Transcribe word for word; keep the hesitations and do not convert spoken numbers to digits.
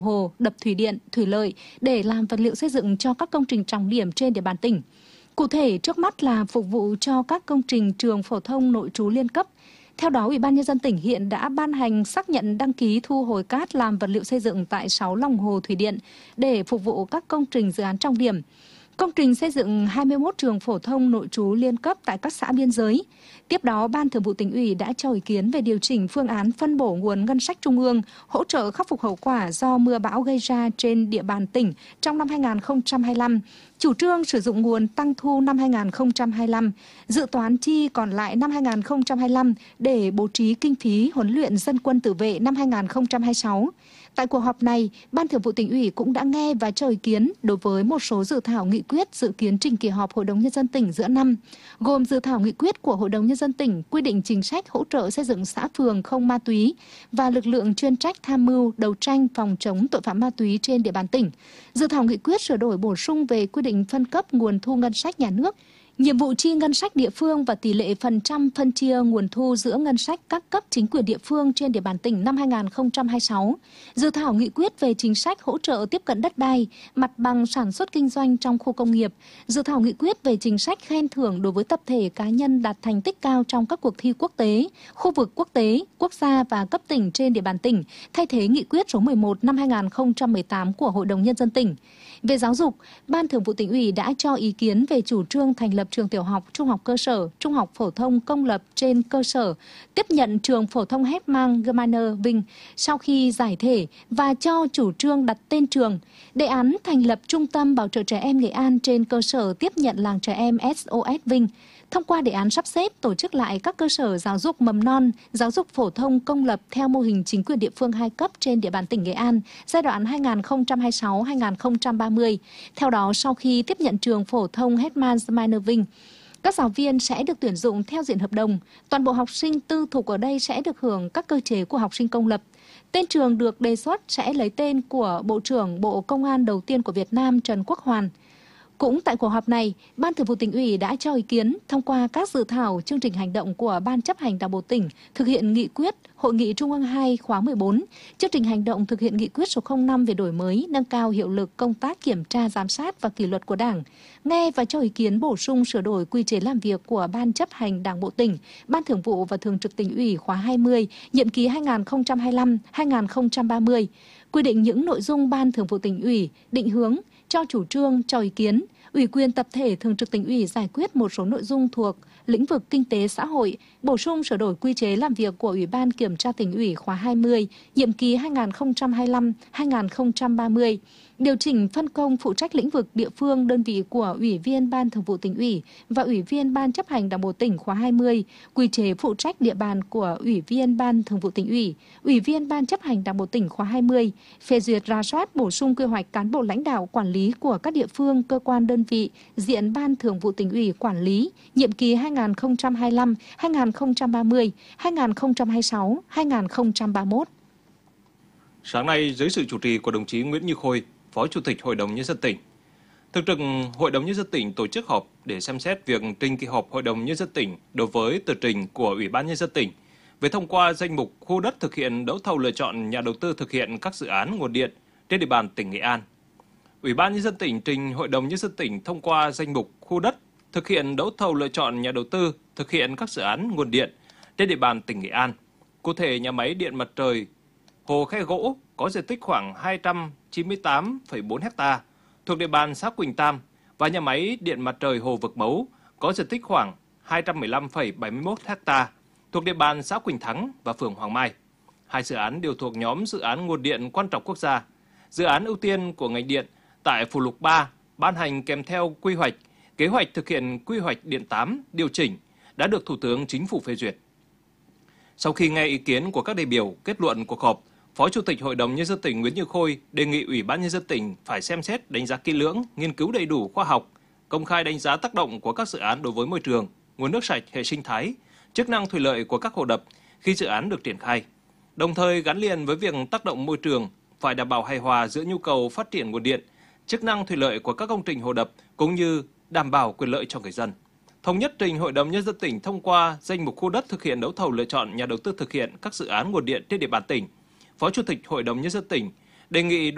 hồ, đập thủy điện, thủy lợi để làm vật liệu xây dựng cho các công trình trọng điểm trên địa bàn tỉnh. Cụ thể, trước mắt là phục vụ cho các công trình trường phổ thông nội trú liên cấp. Theo đó, Ủy ban Nhân dân tỉnh hiện đã ban hành xác nhận đăng ký thu hồi cát làm vật liệu xây dựng tại sáu lòng hồ thủy điện để phục vụ các công trình dự án trọng điểm. Công trình xây dựng hai mươi mốt trường phổ thông nội trú liên cấp tại các xã biên giới. Tiếp đó, Ban Thường vụ Tỉnh ủy đã cho ý kiến về điều chỉnh phương án phân bổ nguồn ngân sách trung ương hỗ trợ khắc phục hậu quả do mưa bão gây ra trên địa bàn tỉnh trong năm hai nghìn không trăm hai mươi lăm. Chủ trương sử dụng nguồn tăng thu năm hai nghìn không trăm hai mươi lăm, dự toán chi còn lại năm hai nghìn không trăm hai mươi lăm để bố trí kinh phí huấn luyện dân quân tự vệ năm hai nghìn không trăm hai mươi sáu. Tại cuộc họp này, Ban Thường vụ Tỉnh ủy cũng đã nghe và cho ý kiến đối với một số dự thảo nghị quyết dự kiến trình kỳ họp Hội đồng Nhân dân tỉnh giữa năm, gồm dự thảo nghị quyết của Hội đồng Nhân dân tỉnh quy định chính sách hỗ trợ xây dựng xã phường không ma túy và lực lượng chuyên trách tham mưu đấu tranh phòng chống tội phạm ma túy trên địa bàn tỉnh, dự thảo nghị quyết sửa đổi bổ sung về quy định phân cấp nguồn thu ngân sách nhà nước, nhiệm vụ chi ngân sách địa phương và tỷ lệ phần trăm phân chia nguồn thu giữa ngân sách các cấp chính quyền địa phương trên địa bàn tỉnh năm hai nghìn không trăm hai mươi sáu, dự thảo nghị quyết về chính sách hỗ trợ tiếp cận đất đai, mặt bằng sản xuất kinh doanh trong khu công nghiệp, dự thảo nghị quyết về chính sách khen thưởng đối với tập thể cá nhân đạt thành tích cao trong các cuộc thi quốc tế, khu vực quốc tế, quốc gia và cấp tỉnh trên địa bàn tỉnh, thay thế nghị quyết số mười một năm hai nghìn không trăm mười tám của Hội đồng Nhân dân tỉnh. Về giáo dục, Ban Thường vụ Tỉnh ủy đã cho ý kiến về chủ trương thành lập trường tiểu học, trung học cơ sở, trung học phổ thông công lập trên cơ sở, tiếp nhận trường phổ thông Hetman Germaner Vinh sau khi giải thể và cho chủ trương đặt tên trường. Đề án thành lập trung tâm bảo trợ trẻ em Nghệ An trên cơ sở tiếp nhận làng trẻ em ét ô ét Vinh. Thông qua đề án sắp xếp tổ chức lại các cơ sở giáo dục mầm non, giáo dục phổ thông công lập theo mô hình chính quyền địa phương hai cấp trên địa bàn tỉnh Nghệ An giai đoạn hai nghìn không trăm hai mươi sáu đến hai nghìn không trăm ba mươi. Theo đó, sau khi tiếp nhận trường phổ thông Hetman Germaner Vinh, các giáo viên sẽ được tuyển dụng theo diện hợp đồng. Toàn bộ học sinh tư thục ở đây sẽ được hưởng các cơ chế của học sinh công lập. Tên trường được đề xuất sẽ lấy tên của Bộ trưởng Bộ Công an đầu tiên của Việt Nam Trần Quốc Hoàn. Cũng tại cuộc họp này, Ban Thường vụ Tỉnh ủy đã cho ý kiến thông qua các dự thảo chương trình hành động của Ban chấp hành Đảng bộ tỉnh thực hiện nghị quyết Hội nghị Trung ương hai khóa mười bốn, chương trình hành động thực hiện nghị quyết số không năm về đổi mới, nâng cao hiệu lực công tác kiểm tra giám sát và kỷ luật của Đảng, nghe và cho ý kiến bổ sung sửa đổi quy chế làm việc của Ban chấp hành Đảng bộ tỉnh, Ban Thường vụ và Thường trực Tỉnh ủy khóa hai mươi, nhiệm kỳ hai nghìn không trăm hai mươi lăm đến hai nghìn không trăm ba mươi, quy định những nội dung Ban Thường vụ Tỉnh ủy định hướng, cho chủ trương, cho ý kiến, ủy quyền tập thể Thường trực Tỉnh ủy giải quyết một số nội dung thuộc lĩnh vực kinh tế xã hội, bổ sung sửa đổi quy chế làm việc của Ủy ban Kiểm tra Tỉnh ủy khóa hai mươi, nhiệm kỳ hai nghìn không trăm hai mươi lăm đến hai nghìn không trăm ba mươi, điều chỉnh phân công phụ trách lĩnh vực địa phương đơn vị của Ủy viên Ban Thường vụ Tỉnh ủy và Ủy viên Ban chấp hành Đảng bộ tỉnh khóa hai mươi, quy chế phụ trách địa bàn của Ủy viên Ban Thường vụ Tỉnh ủy, Ủy viên Ban chấp hành Đảng bộ tỉnh khóa hai mươi, phê duyệt rà soát bổ sung quy hoạch cán bộ lãnh đạo quản lý của các địa phương, cơ quan đơn vị diện Ban Thường vụ Tỉnh ủy quản lý, nhiệm kỳ hai nghìn không trăm hai mươi lăm đến hai nghìn không trăm ba mươi, hai nghìn không trăm hai mươi sáu đến hai nghìn không trăm ba mươi mốt. Sáng nay, dưới sự chủ trì của đồng chí Nguyễn Như Khôi, Phó Chủ tịch Hội đồng Nhân dân tỉnh, Thường trực Hội đồng Nhân dân tỉnh tổ chức họp để xem xét việc trình kỳ họp Hội đồng Nhân dân tỉnh đối với tờ trình của Ủy ban Nhân dân tỉnh về thông qua danh mục khu đất thực hiện đấu thầu lựa chọn nhà đầu tư thực hiện các dự án nguồn điện trên địa bàn tỉnh Nghệ An. Ủy ban Nhân dân tỉnh trình Hội đồng Nhân dân tỉnh thông qua danh mục khu đất thực hiện đấu thầu lựa chọn nhà đầu tư thực hiện các dự án nguồn điện trên địa bàn tỉnh Nghệ An. Cụ thể, nhà máy điện mặt trời Hồ Khe Gỗ có diện tích khoảng hai trăm chín mươi tám phẩy bốn ha thuộc địa bàn xã Quỳnh Tam và nhà máy điện mặt trời Hồ Vực Mấu có diện tích khoảng hai trăm mười lăm phẩy bảy mươi mốt ha thuộc địa bàn xã Quỳnh Thắng và phường Hoàng Mai. Hai dự án đều thuộc nhóm dự án nguồn điện quan trọng quốc gia. Dự án ưu tiên của ngành điện tại Phụ lục ba ban hành kèm theo quy hoạch, kế hoạch thực hiện quy hoạch điện tám điều chỉnh đã được Thủ tướng Chính phủ phê duyệt. Sau khi nghe ý kiến của các đại biểu, kết luận cuộc họp, Phó Chủ tịch Hội đồng Nhân dân tỉnh Nguyễn Như Khôi đề nghị Ủy ban Nhân dân tỉnh phải xem xét đánh giá kỹ lưỡng, nghiên cứu đầy đủ khoa học, công khai đánh giá tác động của các dự án đối với môi trường, nguồn nước sạch, hệ sinh thái, chức năng thủy lợi của các hồ đập khi dự án được triển khai. Đồng thời gắn liền với việc tác động môi trường phải đảm bảo hài hòa giữa nhu cầu phát triển nguồn điện, chức năng thủy lợi của các công trình hồ đập cũng như đảm bảo quyền lợi cho người dân. Thống nhất trình Hội đồng Nhân dân tỉnh thông qua danh mục khu đất thực hiện đấu thầu lựa chọn nhà đầu tư thực hiện các dự án nguồn điện trên địa bàn tỉnh. Phó Chủ tịch Hội đồng Nhân dân tỉnh đề nghị